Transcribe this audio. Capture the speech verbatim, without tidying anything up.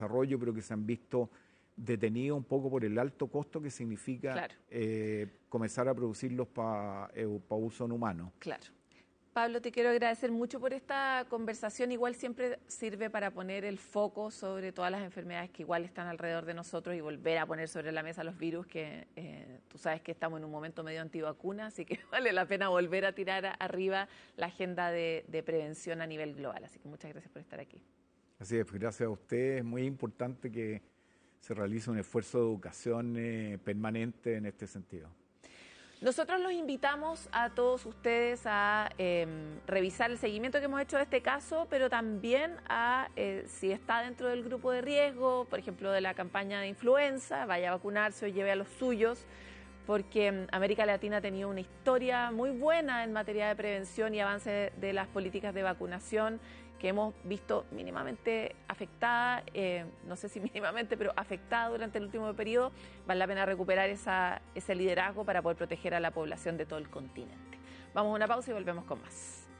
desarrollo, pero que se han visto detenidos un poco por el alto costo que significa claro. eh, comenzar a producirlos para eh, pa uso en humano. Claro. Pablo, te quiero agradecer mucho por esta conversación. Igual siempre sirve para poner el foco sobre todas las enfermedades que igual están alrededor de nosotros y volver a poner sobre la mesa los virus, que eh, tú sabes que estamos en un momento medio antivacuna, así que vale la pena volver a tirar a, arriba la agenda de, de prevención a nivel global. Así que muchas gracias por estar aquí. Así es, gracias a ustedes. Es muy importante que se realice un esfuerzo de educación eh, permanente en este sentido. Nosotros los invitamos a todos ustedes a eh, revisar el seguimiento que hemos hecho de este caso, pero también a, eh, si está dentro del grupo de riesgo, por ejemplo, de la campaña de influenza, vaya a vacunarse o lleve a los suyos, porque América Latina ha tenido una historia muy buena en materia de prevención y avance de las políticas de vacunación que hemos visto mínimamente afectada, eh, no sé si mínimamente, pero afectada durante el último periodo. Vale la pena recuperar esa, ese liderazgo para poder proteger a la población de todo el continente. Vamos a una pausa y volvemos con más.